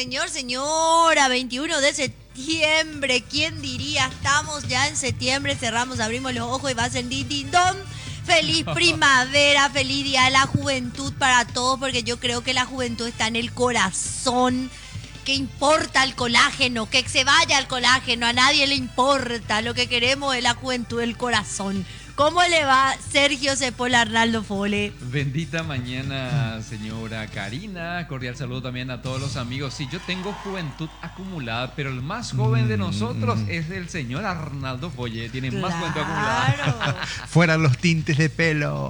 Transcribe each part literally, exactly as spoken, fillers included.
Señor, señora, veintiuno de septiembre, ¿quién diría? Estamos ya en septiembre, cerramos, abrimos los ojos y va a ser din, din, don. Feliz primavera, feliz día de la juventud para todos, porque yo creo que la juventud está en el corazón. ¿Qué importa el colágeno? Que se vaya el colágeno, a nadie le importa. Lo que queremos es la juventud del corazón. ¿Cómo le va Sergio Sepola Arnaldo Fole? Bendita mañana, señora Karina. Cordial saludo también a todos los amigos. Sí, yo tengo juventud acumulada, pero el más joven de nosotros es el señor Arnaldo Fole. Tiene Claro. más juventud acumulada. Fuera los tintes de pelo.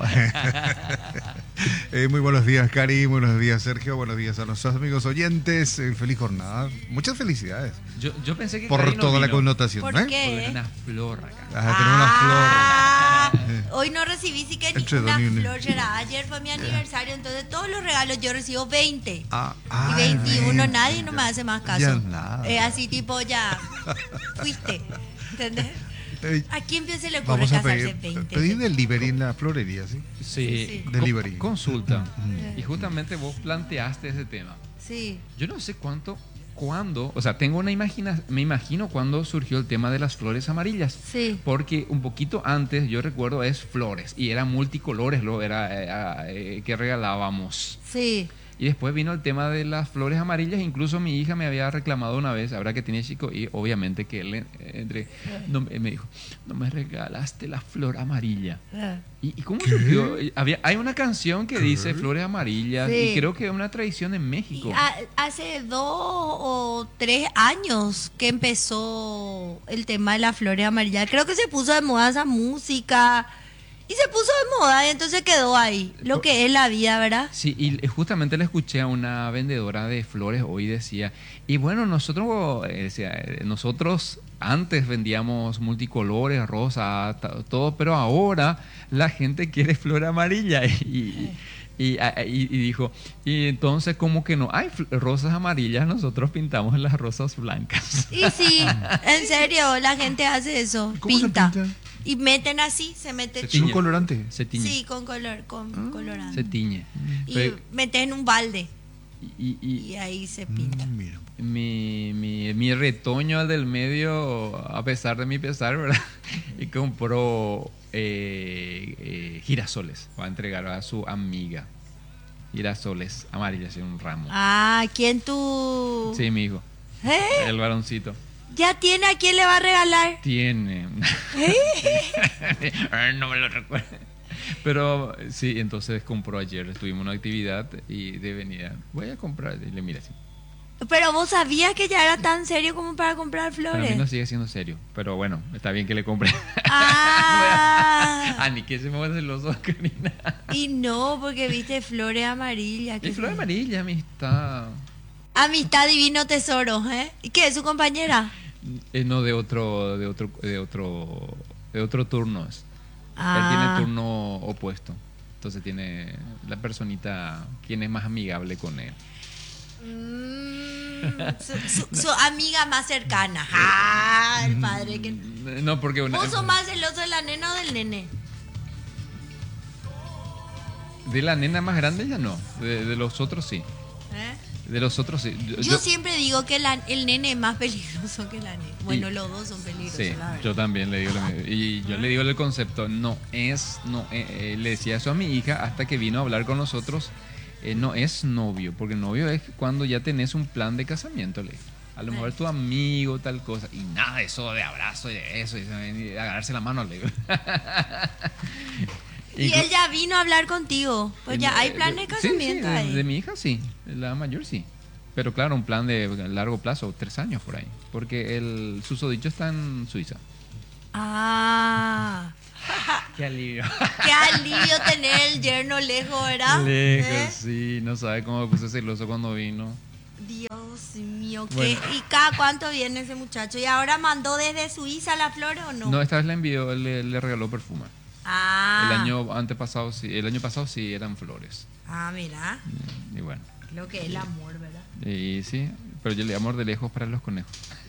eh, muy buenos días, Cari. Buenos días, Sergio. Buenos días a nuestros amigos oyentes. Eh, feliz jornada. Muchas felicidades. Yo, yo pensé que Por Cari no toda la vino. connotación. ¿Por ¿eh? qué? Porque es una flor acá. Vas a tener una flor. Ah, hoy no recibí sí que Entre ninguna Dani y- flor, Gerard. Ayer fue mi aniversario, entonces todos los regalos yo recibo veinte. Ah, Y ah, veintiuno, veinte. nadie no me hace más caso. Ya nada. Eh, así tipo ya fuiste. ¿Entendés? Eh, ¿A quién se le ocurre Vamos a casarse pedir, veinte? pedir delivery en la florería, ¿sí? Sí, Sí. co- Delivery. consulta. Y justamente vos planteaste ese tema. Sí. Yo no sé cuánto, cuándo, o sea, tengo una imagina, me imagino cuándo surgió el tema de las flores amarillas. Sí. Porque un poquito antes, yo recuerdo, es flores y era multicolores lo era eh, eh, que regalábamos. Sí. Y después vino el tema de las flores amarillas. Incluso mi hija me había reclamado una vez, ahora que tiene chico, y obviamente que él eh, entre, no, me dijo, no me regalaste la flor amarilla. Ah. ¿Y, y cómo surgió? Había, hay una canción que dice flores amarillas Sí. y creo que es una tradición en Y México. ha- hace dos o tres años que empezó el tema de las flores amarillas. Creo que se puso de moda esa música. Y se puso de moda y entonces quedó ahí. Lo que es la vida, ¿verdad? Sí, y justamente le escuché a una vendedora de flores hoy decía, y bueno, nosotros, eh, decía, eh, nosotros antes vendíamos multicolores, rosa, ta- todo, pero ahora la gente quiere flor amarilla. Y, y, a- y- y dijo, y entonces como que no hay fl- rosas amarillas, nosotros pintamos las rosas blancas. Y sí, en serio, la gente hace eso. ¿Cómo se Pinta. pinta? Y meten así, se mete Se ¿Es un tiñe. colorante? Se tiñe. Sí, con color, con colorante. Se tiñe. Y Pero- metes en un balde y- y- y ahí se pinta. Mm, mira. Mi, mi, mi retoño al del medio, a pesar de mi pesar, ¿verdad? Y compró eh, eh, girasoles. Va a entregar a su amiga. Girasoles amarillas en un ramo. Ah, ¿quién tú? Sí, mi hijo. ¿Eh? El varoncito. ¿Ya tiene a quién le va a regalar? Tiene. No me lo recuerdo. Pero sí, entonces compró ayer. Tuvimos una actividad y de venida. Voy a comprar. Y le mira así. Pero vos sabías que ya era tan serio como para comprar Para mí flores. no sigue siendo serio. Pero bueno, está bien que le compre. Ah, Ah, ni que se me va celoso, Karina. y no, porque viste flores amarillas. Y qué flor feo. amarilla, amistad. Amistad divino tesoro, ¿eh? ¿Y qué es su compañera? Eh, no, de otro, de otro, de otro, de otro turno. es. Ah. Él tiene turno opuesto. Entonces tiene la personita, quien es más amigable con él. Mm, su, su- su amiga más cercana. Ah, el padre que... No, porque una, ¿Vos sos más celoso de la nena o del nene? de la nena más grande ya no. De, de los otros sí. ¿Eh? De los otros sí. Yo, Yo, yo- siempre digo que la- el nene es más peligroso que la nena. Bueno, Y- los dos son peligrosos, sí, la verdad. yo también le digo lo mismo. Y yo le digo el concepto, no es, no eh, eh, le decía eso a mi hija hasta que vino a hablar con nosotros, eh, no es novio, porque novio es cuando ya tenés un plan de casamiento, le dije. A lo mejor Ay. tu amigo, tal cosa, y nada de eso de abrazo y de eso, y de agarrarse la mano, le digo. Y él ya vino a hablar contigo. Pues ya hay plan de Sí, casamiento sí, de, ahí. de mi hija sí, la mayor sí. Pero claro, un plan de largo plazo, tres años por ahí. Porque el susodicho está en Suiza. Ah, Qué alivio. qué alivio tener el yerno lejos, ¿verdad? Lejos, ¿Eh? sí, no sabe cómo me puse celoso cuando vino. Dios mío, ¿qué? Bueno. ¿Y cada cuánto viene ese muchacho? ¿Y ahora mandó desde Suiza las flores o no? No, esta vez le envió, le, le regaló perfume. Ah. El año antepasado sí, el año pasado sí eran flores. Ah, mira, Y bueno, lo que es el amor, ¿verdad? y sí, pero yo le amo de lejos para los conejos.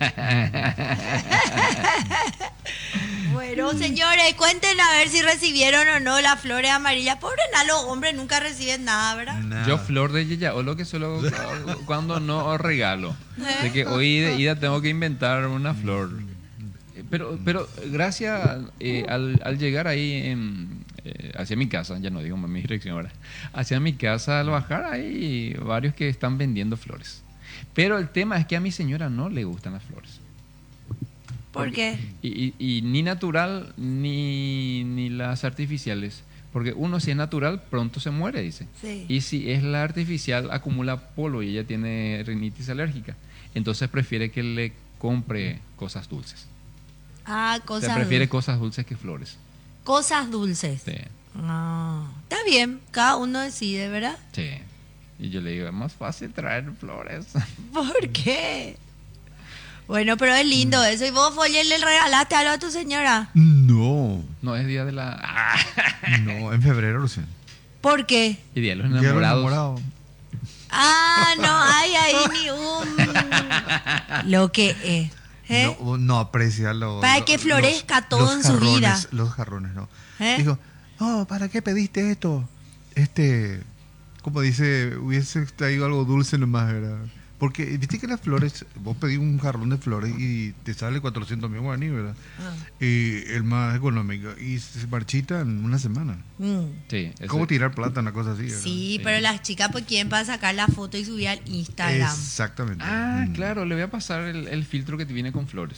Bueno, señores, cuenten a ver si recibieron o no las flores amarillas. Pobre na, los hombres nunca reciben nada, ¿verdad? Nada. Yo flor de yeya, o lo que suelo cuando no regalo. De que hoy de ida tengo que inventar una flor. Pero, pero gracias eh, al, al llegar ahí en, eh, hacia mi casa, ya no digo mi dirección ahora, hacia mi casa al bajar hay varios que están vendiendo flores. Pero el tema es que a mi señora no le gustan las flores. ¿Por qué? Y, y, y ni natural ni, ni las artificiales. Porque uno si es natural pronto se muere, dice. Sí. Y si es la artificial acumula polvo y ella tiene rinitis alérgica. Entonces prefiere que le compre cosas dulces. Ah, Se cosas prefiere dulces. cosas dulces que flores. Cosas dulces. Sí. Ah, está bien, cada uno decide, ¿verdad? Sí. Y yo le digo, es más fácil traer flores. ¿Por qué? Bueno, pero es lindo eso. ¿Y vos, Folle, le regalaste algo a tu señora? No, No es día de la... ¡Ah! no, en febrero recién. ¿Por qué? Y día de los Día de los enamorados. enamorados. Ah, no hay ahí ni un... Lo que es. ¿Eh? No, no aprecia lo, Para lo- que florezca los- todo los en su jarrones, vida. Los jarrones, no. ¿Eh? Digo, oh, ¿para qué pediste esto? Este, como dice, hubiese traído algo dulce nomás, ¿verdad? Porque viste que las flores, vos pedís un jarrón de flores y te sale cuatrocientos mil guaraní, ¿verdad? Ah. Y el más económico. Y se marchita en una semana. Mm. Sí, eso- ¿Cómo tirar plata, una cosa así? ¿verdad? Sí, Sí. pero las chicas pues quieren para sacar la foto y subir al Instagram. Exactamente. Ah, Mm. claro, le voy a pasar el, el filtro que te viene con flores.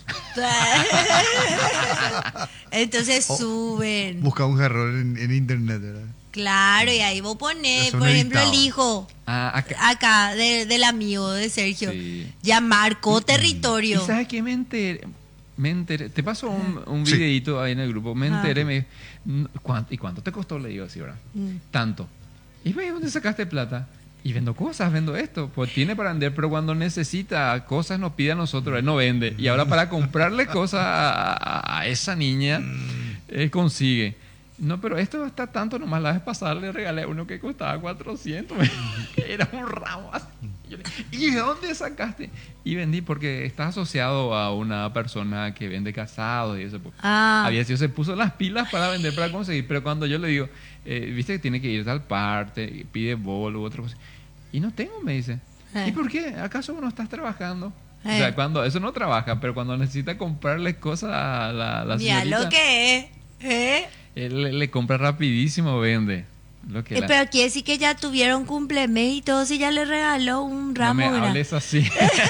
Entonces Oh, suben. Busca un jarrón en, en internet, ¿verdad? Claro, y ahí vos ponés, Eso por no ejemplo, el editaba. hijo Ah, acá. acá de- del amigo de Sergio. Sí. Ya marcó ¿Y territorio. sabes qué? Me enteré, me enteré, te paso un, un Sí. videito ahí en el grupo, me Ajá. enteré, me dijo, "Mm, ¿cuánto, ¿y cuánto te costó? Le digo así, ¿verdad? Mm. Tanto. ¿Y ve dónde sacaste plata? Y vendo cosas, vendo esto. Pues tiene para vender, pero cuando necesita cosas nos pide a nosotros, él no vende. Y ahora para comprarle cosas a, a- a esa niña, él consigue. No, pero esto está tanto, nomás la vez pasada le regalé a uno que costaba cuatrocientos. Era un ramo así. Yo le- ¿Y de dónde sacaste? Y vendí porque está asociado a una persona que vende casados y eso. Pues. Ah. Había sido, se puso las pilas para vender, para conseguir. Pero cuando yo le digo, eh, viste que tiene que ir tal parte, pide bolo u otra cosa. Y no tengo, me dice. Eh. ¿Y por qué? ¿Acaso no estás trabajando? O Eh. sea, cuando eso no trabaja, pero cuando necesita comprarle cosas a la, la Mira señorita, lo que es. ¿Eh? él le, le compra rapidísimo, vende. Lo que Eh, la- pero quiere decir que ya tuvieron cumplemes y todo, si ya le regaló un no ramo. me ¿verdad? hables así.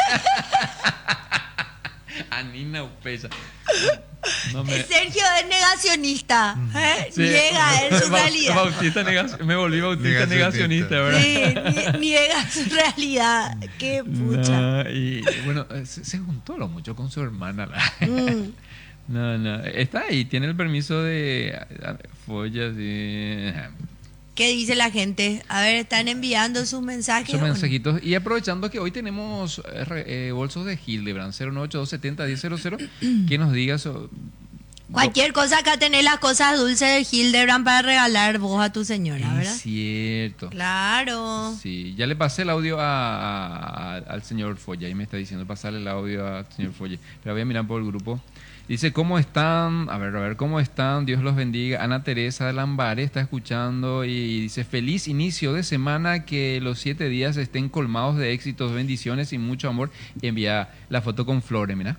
A Nina Upecha. No me... Sergio es negacionista. ¿Eh? Sí, Niega en su Bau- realidad. Bautista negaci- me volví bautista Negacionista. negacionista, ¿verdad? Sí, nie- niega su realidad. Qué pucha. No, y bueno, eh, se, se juntó lo mucho con su hermana. la- Mm. No, no, está ahí, tiene el permiso de a- follas y ¿Qué dice la gente? A ver, están enviando sus mensajes. sus ¿o no? mensajitos. Y aprovechando que hoy tenemos eh, re- eh, bolsos de Hildebrand cero nueve ocho dos siete cero uno cero cero, que nos diga so- Cualquier cosa, acá tenés las cosas dulces de Hildebrand para regalar vos a tu señora, Es ¿verdad? cierto. Claro. Sí, ya le pasé el audio a, a- a- al señor Folla y me está diciendo pasarle el audio al señor Folla. Pero voy a mirar por el grupo. Dice, ¿cómo están? A ver, a ver, ¿cómo están? Dios los bendiga. Ana Teresa de Lambaré está escuchando y dice, feliz inicio de semana, que los siete días estén colmados de éxitos, bendiciones y mucho amor. Y envía la foto con flores, mira.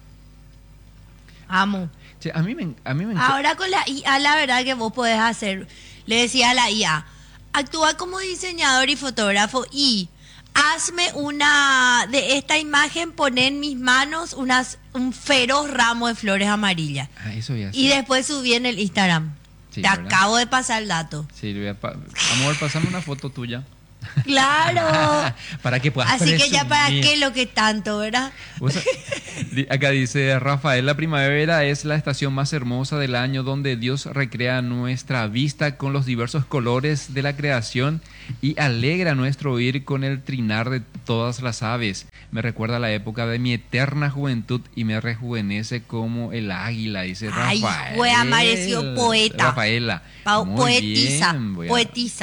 Amo. Che, a mí me, a mí me Ahora con la I A, la verdad que vos podés hacer, le decía a la I A, actúa como diseñador y fotógrafo y hazme una, de esta imagen, poné en mis manos unas, un feroz ramo de flores amarillas. Ah, eso voy a hacer. Y después subí en el Instagram. Sí, Te ¿verdad? acabo de pasar el dato. Sí, le voy a pa- amor, pasame una foto tuya. Claro. Para que puedas Así que ya para presumir. qué lo que tanto, ¿verdad? Vos sa- di- Acá dice Rafael, la primavera es la estación más hermosa del año donde Dios recrea nuestra vista con los diversos colores de la creación y alegra nuestro oír con el trinar de todas las aves. Me recuerda a la época de mi eterna juventud y me rejuvenece como el águila, dice Ay, Rafael. güey, amaneció poeta. Rafaela. Pa- Muy poetiza, bien, voy a- poetiza.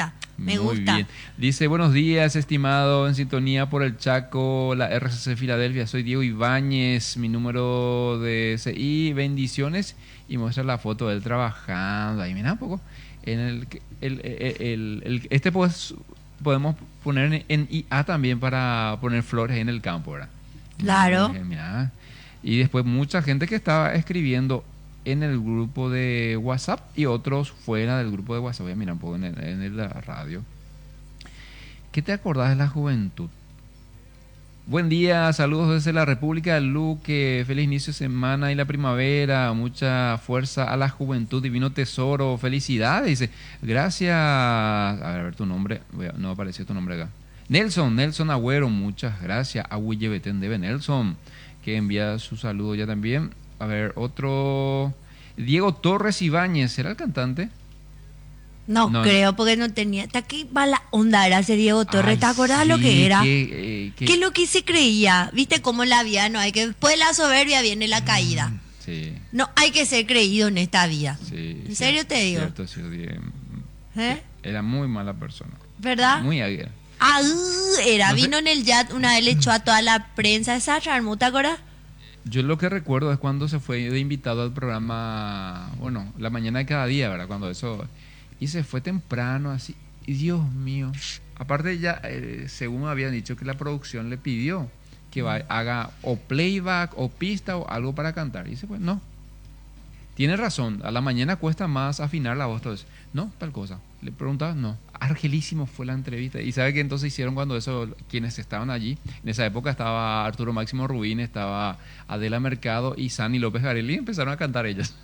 Me Muy gusta. bien. Dice, buenos días, estimado, en sintonía por el Chaco, la R C C Filadelfia. Soy Diego Ibáñez, mi número de C I, bendiciones. Y muestra la foto de él trabajando. Ahí, mira un poco. En el, el, el, el- el- este pues podemos poner en, en I A también para poner flores ahí en el campo, ¿verdad? Claro. Muy bien, mira. Y después mucha gente que estaba escribiendo en el grupo de WhatsApp y otros fuera del grupo de WhatsApp. Voy a mirar un poco en, el- en el- la radio. ¿Qué te acordás de la juventud? Buen día, saludos desde la República del Luque, feliz inicio de semana y la primavera, mucha fuerza a la juventud, divino tesoro, felicidades, dice, gracias, a ver, a ver tu nombre, voy a- no apareció tu nombre acá. Nelson, Nelson Agüero, muchas gracias, Agüillebeten debe Nelson, que envía su saludo ya también. A ver, otro, Diego Torres Ibáñez, ¿será el cantante? No, No. creo, porque no tenía. ¿Hasta qué mala onda era ese Diego Torres? Ay, ¿Te acordás lo sí, que era? que, eh, que- ¿Qué es lo que se creía? ¿Viste cómo la vida no hay que. Después de la soberbia viene la caída. Sí, No hay que ser creído en esta vida. sí. ¿En serio te digo? Cierto, sí, Diego. ¿Eh? Era muy mala persona. ¿Verdad? Muy aguera. Ah, uh, era. No sé. Vino en el yat, una vez le echó a toda la prensa esa charmu, ¿te acuerdas? Yo lo que recuerdo es cuando se fue de invitado al programa, bueno, la mañana de cada día, ¿verdad? Cuando eso... Y se fue temprano, así. Y Dios mío. Aparte ya, eh, según me habían dicho que la producción le pidió que va- haga o playback o pista o algo para cantar. Y dice, pues no. Tiene razón, a la mañana cuesta más afinar la voz. Entonces, no, tal cosa. Le preguntaba, no. Argelísimo fue la entrevista. Y sabe que entonces hicieron cuando eso, quienes estaban allí. En esa época estaba Arturo Máximo Rubín, estaba Adela Mercado y Sani López Garelli. Y empezaron a cantar ellas.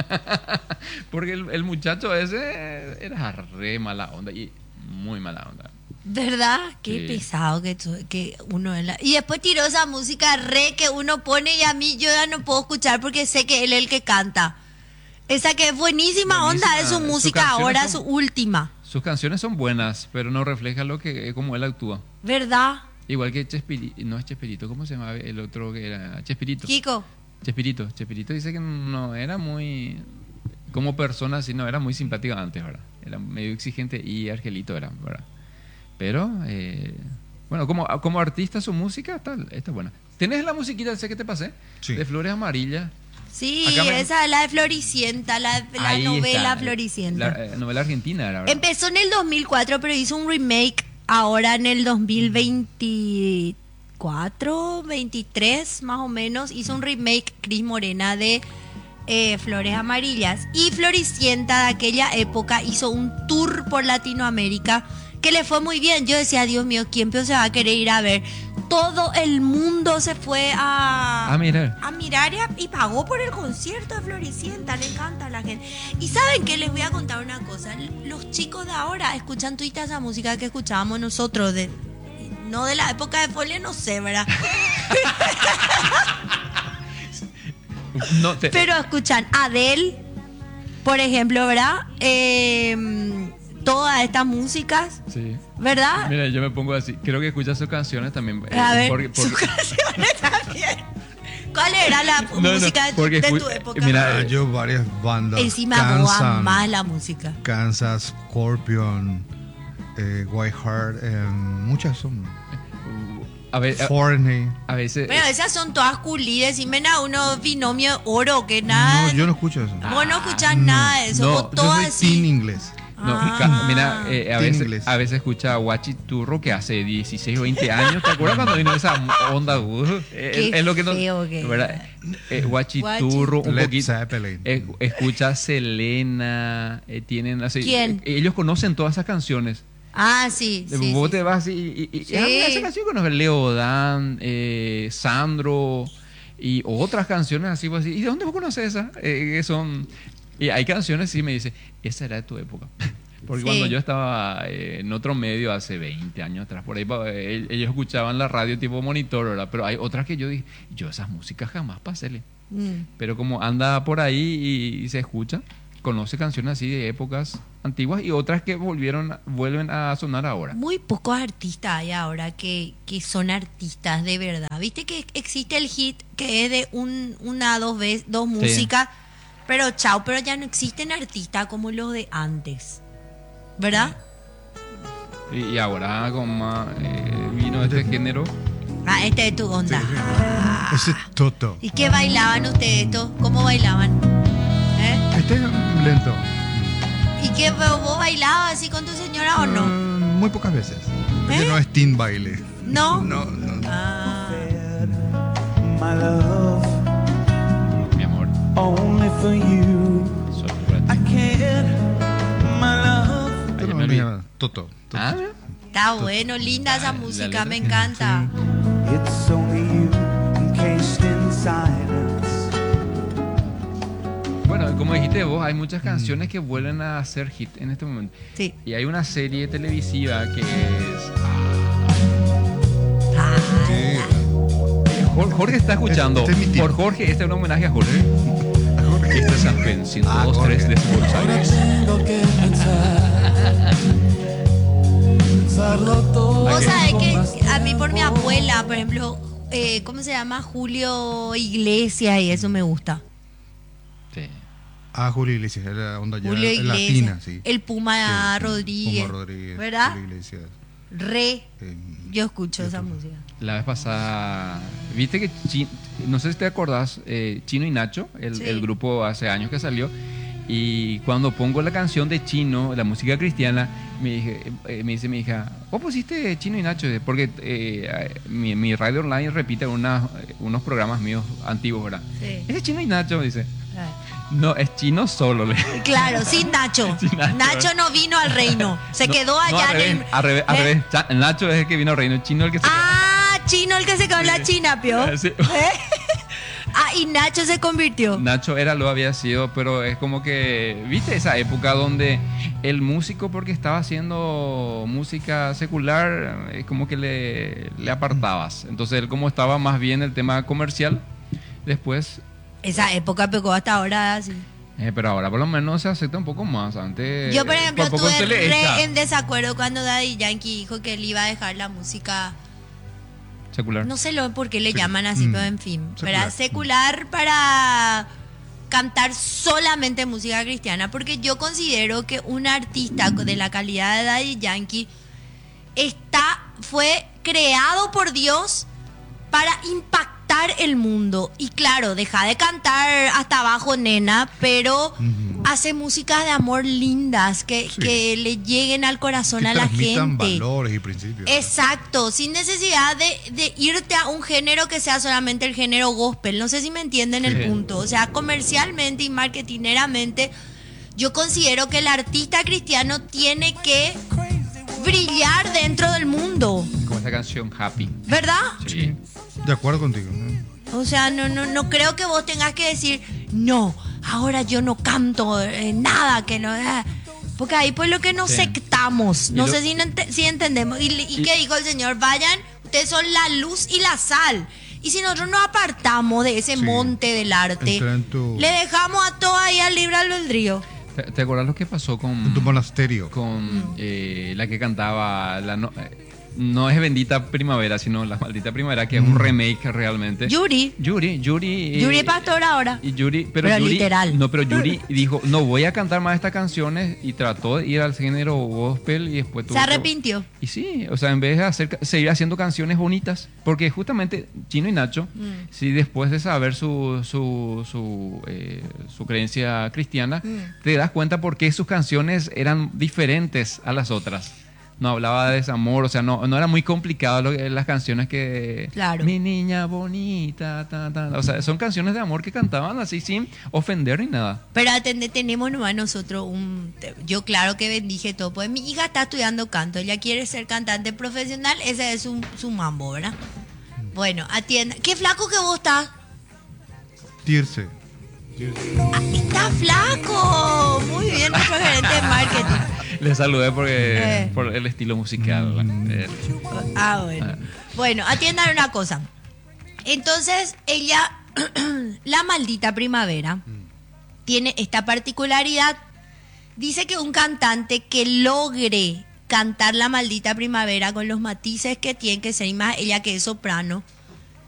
Porque el, el muchacho ese era re mala onda y muy mala onda. ¿Verdad? Qué Sí. pesado que, tu- que uno es la... Y después tiró esa música re que uno pone y a mí yo ya no puedo escuchar porque sé que él es el que canta. Esa que es buenísima, onda, Buenísima. es su Sus música canciones ahora, son- su última. Sus canciones son buenas, pero no reflejan lo que como él actúa. ¿Verdad? Igual que Chespirito, no es Chespirito, ¿cómo se llama el otro que era? Chespirito. Kiko. Chespirito, Chespirito dice que no era muy, como persona, así no era muy simpático antes, ¿verdad? Era medio exigente y Argelito era, ¿verdad? Pero, eh, bueno, como, como artista su música está, está buena. ¿Tenés la musiquita, sé que te pasé? Sí. De Flores Amarillas. Sí, Acá me- esa es la de Floricienta, la, la Ahí novela está. Floricienta. La eh, novela argentina era, ¿verdad? Empezó en el dos mil cuatro, pero hizo un remake ahora en el dos mil veinticuatro, veintitrés más o menos. Hizo un remake Cris Morena de eh, Flores Amarillas. Y Floricienta de aquella época hizo un tour por Latinoamérica que le fue muy bien. Yo decía, Dios mío, ¿quién pero se va a querer ir a ver? Todo el mundo se fue a, Ah, mira. a mirar y, a- y pagó por el concierto de Floricienta, le encanta a la gente. Y ¿saben qué? Les voy a contar una cosa. Los chicos de ahora escuchan toda esa música que escuchábamos nosotros, de, no de la época de Folia, no sé, ¿verdad? No, te- Pero escuchan Adele, por ejemplo, ¿verdad? Eh, todas estas músicas, Sí. ¿verdad? Mira, yo me pongo así. Creo que escuchas sus canciones también. eh, A ver, porque- porque- sus canciones también. ¿Cuál era la No, no, música de tu, porque de escu- tu época? mira, Ah, yo varias bandas. Encima vos Kansas, amás la música. Kansas, Scorpion, eh, White Heart, eh, muchas son. a, ver, a, Foreigner. a veces. Pero esas son todas culis, decime nada, uno binomio oro, que nada. No, yo no escucho eso. Vos no escuchás nada de eso, no, vos Yo todo soy así. teen inglés. No, Ah. ca- mira, eh, a, Tiene veces, inglés. a veces escucha a Guachiturro que hace dieciséis o veinte años. ¿Te acuerdas cuando vino esa onda? Uh, Qué es, es lo que no, feo que ¿verdad? Eh, Guachiturro, un Led poquito. Zeppelin. Eh, escucha a Selena, eh, tienen así. ¿Quién? eh, ellos conocen todas esas canciones. Ah, sí, sí, Vos sí, te sí. vas y, y, y- Sí. ah, mira, esa canción conoces Leo Dan, eh, Sandro y otras canciones así, pues, así. ¿Y de dónde vos conoces esa? Eh, que son y hay canciones sí me dice, esa era de tu época. Porque Sí. cuando yo estaba eh, en otro medio hace veinte años atrás, por ahí pa- eh, ellos escuchaban la radio tipo monitor, ¿verdad? Pero hay otras que yo dije, yo esas músicas jamás pasé. Mm. Pero como anda por ahí y, y se escucha, conoce canciones así de épocas antiguas y otras que volvieron vuelven a sonar ahora. Muy pocos artistas hay ahora que, que son artistas de verdad. Viste que existe el hit que es de un, una, dos veces, dos músicas, pero chao, pero ya no existen artistas como los de antes. ¿Verdad? Y, y ahora con más eh, vino este género. Ah, este es tu onda. Sí, sí. Ah. Ese es Toto. ¿Y qué bailaban ustedes esto? ¿Cómo bailaban? ¿Eh? Este es lento. ¿Y qué vos vos bailabas así con tu señora o no? Mm, muy pocas veces. Este ¿Eh? no es teen baile. ¿No? No, no, no. Ah. My love, Mi amor. only for you. Solo para I ti. can't, my love. Esto Ay, no me es olvidé. nada. Toto. Toto. Ah, mira. Está bueno, linda esa Ah, la música, letra. me encanta. It's only you, encased in silence. Bueno, como dijiste vos, hay muchas canciones que vuelven a ser hit en este momento. Sí. Y hay una serie televisiva que es... Ah, Jor- Jorge está escuchando. Este es mi tío. Por Jorge, este es un homenaje a Jorge. Este es San Pedro, ciento Ah, dos punto tres Jorge. de Buenos Aires. Tengo que pensar, pensarlo todo. Vos sabés que a mí por mi abuela, por ejemplo, eh, ¿cómo se llama? Julio Iglesias y eso me gusta. Sí. Ah, Julio Iglesias, era onda ya Julio latina, Iglesias. sí. El Puma Sí, Rodríguez. Puma Rodríguez. ¿Verdad? Julio Iglesias. Re. eh, Yo escucho Yo esa también. música. La vez pasada, viste que, Chi- no sé si te acordás, eh, Chino y Nacho, el, Sí. el grupo hace años que salió, y cuando pongo la canción de Chino, la música cristiana, me, dije, eh, me dice mi hija, ¿vos pusiste Chino y Nacho? Porque eh, mi, mi radio online repite unas- unos programas míos antiguos, ¿verdad? Sí. Ese es Chino y Nacho, dice. Ah. No, es Chino solo. Le. Claro, sin Nacho. Sin Nacho. Nacho no vino al reino. Se No, quedó no, allá al en revés, el. al revés, al ¿Eh? revés. Cha- Nacho es el que vino al reino, Chino el que se Ah, Chino el que se quedó en la China, pio. Sí. ¿Eh? Ah, y Nacho se convirtió. Nacho era lo había sido, pero es como que, viste esa época donde el músico, porque estaba haciendo música secular, es como que le, le apartabas. Entonces él, como estaba más bien el tema comercial, después, Esa época pegó hasta ahora así. eh, pero ahora por lo menos se acepta un poco más. Antes, Yo, por ejemplo, poco estuve se le echa. re en desacuerdo cuando Daddy Yankee dijo que él iba a dejar la música. Secular. No sé lo por qué le Sí. llaman así, Mm. pero en fin. Secular. Para secular, para cantar solamente música cristiana. Porque yo considero que un artista de la calidad de Daddy Yankee está, fue creado por Dios para impactar el mundo. Y claro, deja de cantar hasta abajo, nena, pero Ujú. hace músicas de amor lindas que, Sí. que le lleguen al corazón que a la transmitan gente. valores y principios. Exacto, sin necesidad de, de irte a un género que sea solamente el género gospel. No sé si me entienden el Sí. punto. O sea, comercialmente y marketineramente, yo considero que el artista cristiano tiene que brillar dentro del mundo, Como esa canción Happy. ¿verdad? Sí. De acuerdo contigo. ¿no? O sea, no, no, no creo que vos tengas que decir, no, ahora yo no canto eh, nada, que no. eh". Porque ahí pues lo que nos Sí. sectamos. Y No lo- sé si, no ente- si entendemos. ¿Y, y Y- qué dijo el Señor? Vayan, ustedes son la luz y la sal. Y si nosotros nos apartamos de ese Sí. monte del arte, Entra en tu, le dejamos a todo ahí al libre albedrío. ¿Te, te acuerdas lo que pasó con, en tu monasterio. con eh, la que cantaba la no, eh, no es Bendita Primavera, sino La Maldita Primavera, que es un Mm. remake realmente? Yuri. Yuri, Yuri. eh, Yuri es pastor ahora. Y Yuri, pero, Pero Yuri, literal. No, pero Yuri dijo, no voy a cantar más estas canciones y trató de ir al género gospel y después tuvo Se que- arrepintió. Y sí, o sea, en vez de hacer, ca- seguir haciendo canciones bonitas, porque justamente Chino y Nacho, Mm. sí, después de saber su, su, su, eh, su creencia cristiana, Mm. te das cuenta por qué sus canciones eran diferentes a las otras. No hablaba de desamor, o sea, no, no era muy complicado lo que- las canciones que... Claro. Mi niña bonita, ta, ta, o sea, son canciones de amor que cantaban así sin ofender ni nada. Pero atende, tenemos nomás nosotros un... Yo claro que bendije todo, pues mi hija está estudiando canto, ella quiere ser cantante profesional, ese es su, su mambo, ¿verdad? Bueno, atienda. ¿Qué flaco que vos estás? Tirse. Ah, ¡está flaco! Muy bien, nuestro gerente de marketing. Les saludé porque Eh. por el estilo musical. eh, Ah, bueno. Bueno, atiendan una cosa. Entonces, ella, la maldita primavera, tiene esta particularidad. Dice que un cantante que logre cantar la maldita primavera con los matices que tiene que ser, y más ella que es soprano,